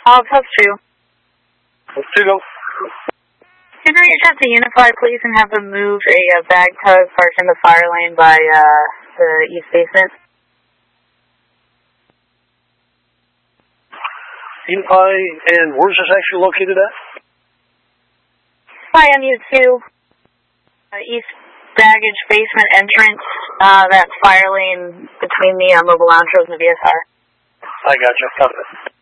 Post 2. Post 2, go. Can you reach out to Unify, please, and have them move a bag tug parked in the fire lane by the east basement? Unify, and where's this actually located at? By MU2, east baggage basement entrance, that fire lane between the mobile lounge roads and the VSR. I gotcha. Copy.